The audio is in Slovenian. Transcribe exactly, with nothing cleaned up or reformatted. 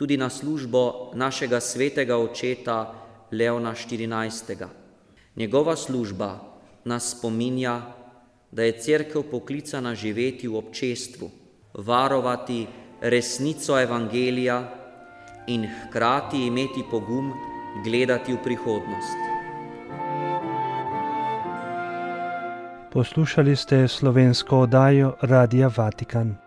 tudi na službo našega svetega očeta Leona štirinajstega. Njegova služba nas spominja, da je Cerkev poklicana živeti v občestvu, varovati resnico evangelija in hkrati imeti pogum gledati v prihodnost. Poslušali ste slovensko oddajo Radia Vatikan.